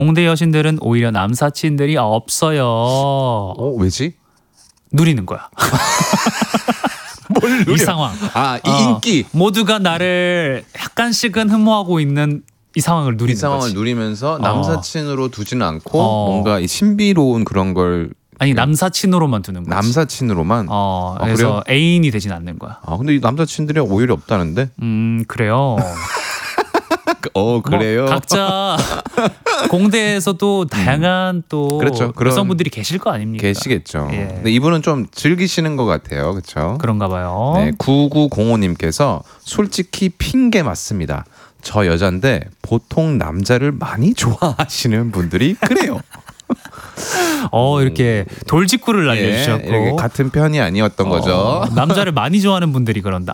공대 여신들은 오히려 남사친들이 없어요. 왜지? 누리는 거야. 뭘 이 상황. 이 인기. 모두가 나를 약간씩은 흠모하고 있는 이 상황을 누리는 이 상황을 거지. 누리면서 남사친으로 두지는 않고 뭔가 이 신비로운 그런 걸 아니 남사친으로만 두는 거지. 남사친으로만. 그래서 그래요? 애인이 되진 않는 거야. 근데 이 남사친들이 오히려 없다는데? 그래요. 그래요. 각자 공대에서도 다양한 또 그렇죠. 그런 여성분들이 계실 거 아닙니까? 계시겠죠. 예. 근데 이분은 좀 즐기시는 것 같아요. 그렇죠? 그런가 봐요. 네, 9905님께서 솔직히 핑계 맞습니다. 저 여잔데 보통 남자를 많이 좋아하시는 분들이 그래요. 이렇게 돌직구를 날려주셨고 이렇게 같은 편이 아니었던 거죠. 남자를 많이 좋아하는 분들이 그런다.